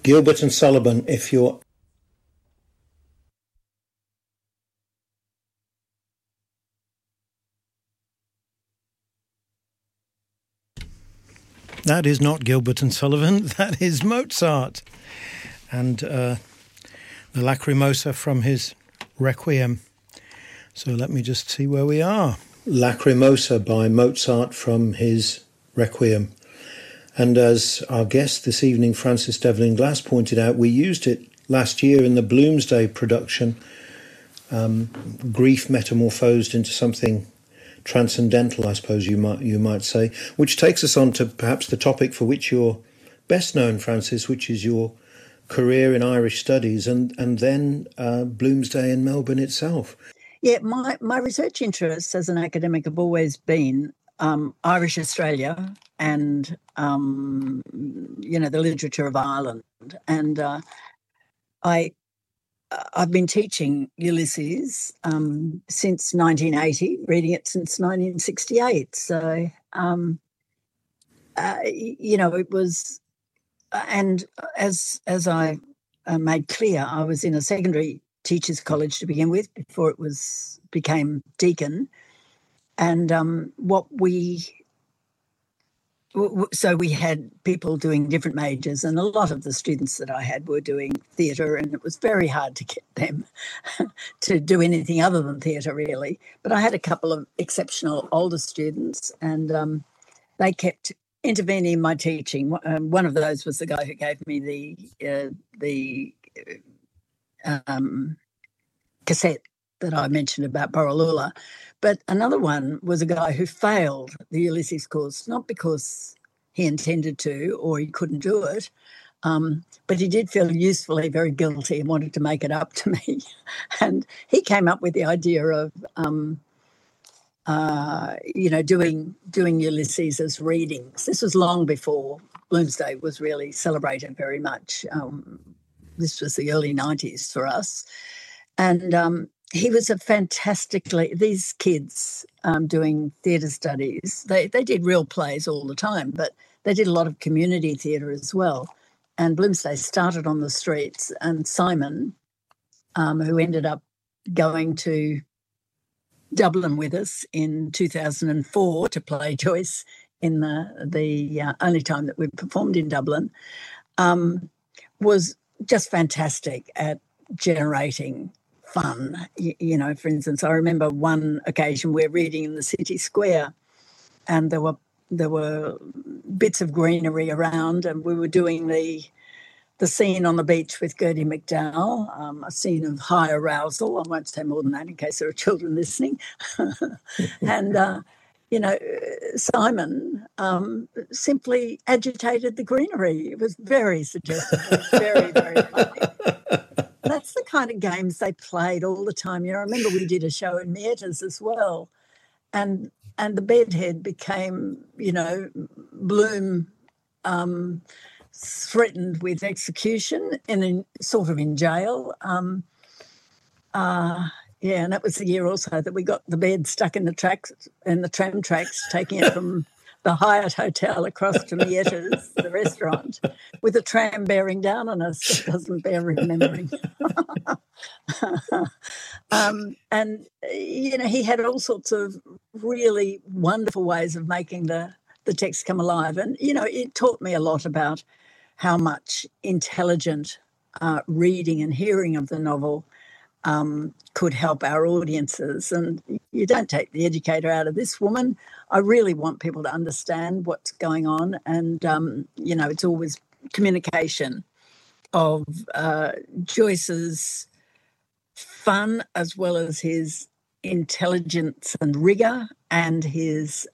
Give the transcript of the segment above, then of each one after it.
Gilbert and Sullivan, if you're... That is not Gilbert and Sullivan, that is Mozart. And the Lacrimosa from his Requiem. So let me just see where we are. Lacrimosa by Mozart from his Requiem. And as our guest this evening, Francis Devlin Glass, pointed out, we used it last year in the Bloomsday production, grief metamorphosed into something transcendental, I suppose you might say, which takes us on to perhaps the topic for which you're best known, Francis, which is your career in Irish studies and then Bloomsday in Melbourne itself. Yeah, my research interests as an academic have always been Irish Australia and, the literature of Ireland. And I've been teaching Ulysses since 1980, reading it since 1968. So, it was, and as I made clear, I was in a secondary teachers' college to begin with before it became Deakin. And so we had people doing different majors, and a lot of the students that I had were doing theatre, and it was very hard to get them to do anything other than theatre, really. But I had a couple of exceptional older students, and they kept intervening in my teaching. One of those was the guy who gave me the cassette that I mentioned about Borroloola. But another one was a guy who failed the Ulysses course, not because he intended to or he couldn't do it, but he did feel usefully very guilty and wanted to make it up to me. And he came up with the idea of, doing Ulysses as readings. This was long before Bloomsday was really celebrated very much. This was the early 90s for us. And he was these kids doing theatre studies, they did real plays all the time, but they did a lot of community theatre as well. And Bloomsday started on the streets, and Simon, who ended up going to Dublin with us in 2004 to play Joyce in the only time that we performed in Dublin, was just fantastic at generating fun. For instance, I remember one occasion we're reading in the city square, and there were bits of greenery around, and we were doing the scene on the beach with Gertie McDowell, a scene of high arousal. I won't say more than that in case there are children listening. And Simon simply agitated the greenery. It was very suggestive, very, very funny. That's the kind of games they played all the time. I remember we did a show in Mietas as well, and the bedhead became, Bloom threatened with execution sort of in jail. And that was the year also that we got the bed stuck in the tram tracks, taking it from the Hyatt Hotel across to Mietas, the restaurant, with a tram bearing down on us. That doesn't bear remembering. And he had all sorts of really wonderful ways of making the text come alive. And, it taught me a lot about how much intelligent reading and hearing of the novel could help our audiences. And you don't take the educator out of this woman. I really want people to understand what's going on. And, it's always communication of Joyce's fun as well as his intelligence and rigour and his,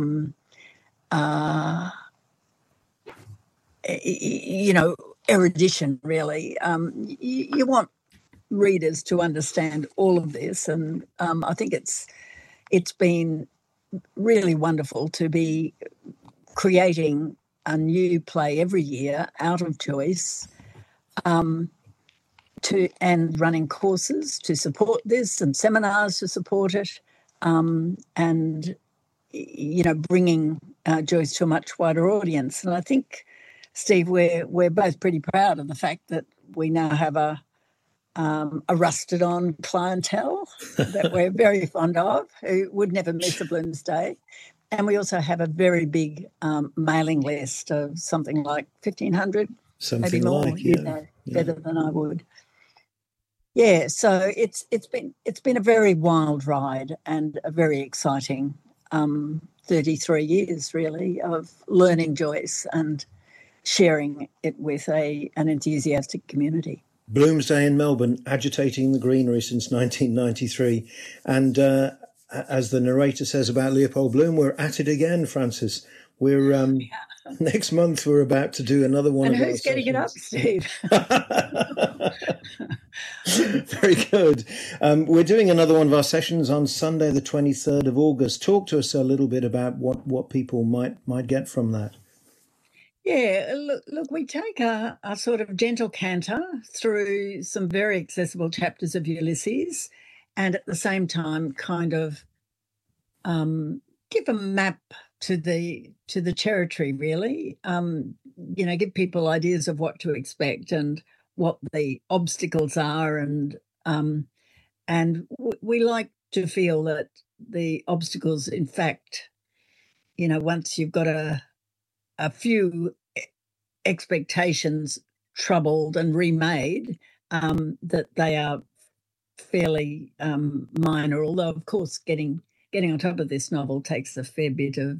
erudition, really. You want readers to understand all of this, and I think it's been really wonderful to be creating a new play every year out of Joyce, and running courses to support this and seminars to support it, and bringing Joyce to a much wider audience. And I think Steve, we're both pretty proud of the fact that we now have a rusted-on clientele that we're very fond of, who would never miss a Bloomsday. And we also have a very big mailing list of something like 1,500, maybe more. You know better than I would. Yeah, so it's been a very wild ride and a very exciting 33 years, really, of learning Joyce and sharing it with an enthusiastic community. Bloomsday in Melbourne, agitating the greenery since 1993. And as the narrator says about Leopold Bloom, we're at it again, Frances. We're next month we're about to do another one. And who's getting it up, Steve? Very good. We're doing another one of our sessions on Sunday, the 23rd of August. Talk to us a little bit about what people might get from that. Yeah, look, we take a sort of gentle canter through some very accessible chapters of Ulysses, and at the same time kind of give a map to the territory, really. Give people ideas of what to expect and what the obstacles are, and we like to feel that the obstacles, in fact, once you've got a few expectations troubled and remade, that they are fairly minor. Although, of course, getting on top of this novel takes a fair bit of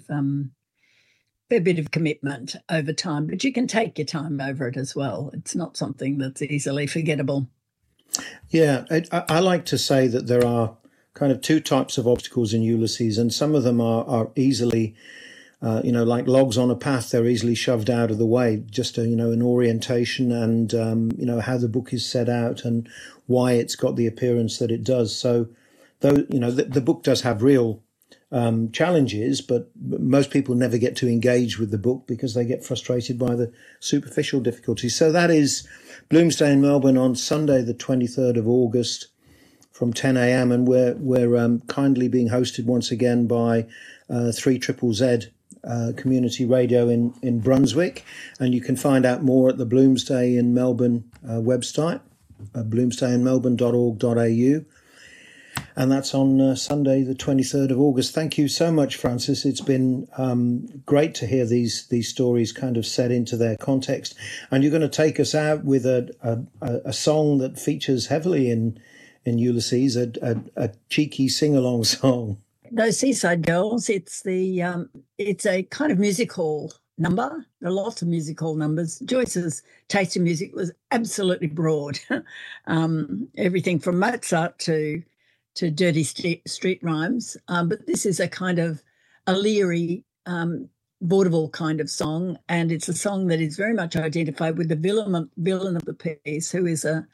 commitment over time. But you can take your time over it as well. It's not something that's easily forgettable. Yeah, I like to say that there are kind of two types of obstacles in Ulysses, and some of them are easily like logs on a path, they're easily shoved out of the way. Just an orientation and how the book is set out and why it's got the appearance that it does. So, though the book does have real challenges, but most people never get to engage with the book because they get frustrated by the superficial difficulties. So that is Bloomsday in Melbourne on Sunday, the 23rd of August, from 10 a.m. and we're kindly being hosted once again by 3ZZZ. Community radio in Brunswick, and you can find out more at the Bloomsday in Melbourne website, bloomsdayinmelbourne.org.au, and that's on Sunday the 23rd of August. Thank you so much, Frances. It's been great to hear these stories kind of set into their context, and you're going to take us out with a song that features heavily in Ulysses, a cheeky sing-along song. Those Seaside Girls, it's a kind of musical number. There are lots of musical numbers. Joyce's taste in music was absolutely broad. Everything from Mozart to dirty street rhymes. But this is a kind of a leery, vaudeville kind of song, and it's a song that is very much identified with the villain of the piece, who is a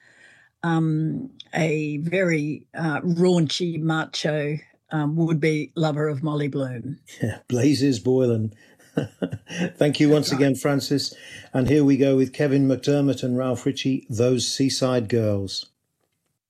very raunchy, macho would-be lover of Molly Bloom. Yeah, Blazes Boylan. Thank you once again, Frances. And here we go with Kevin McDermott and Ralph Ritchie, Those Seaside Girls.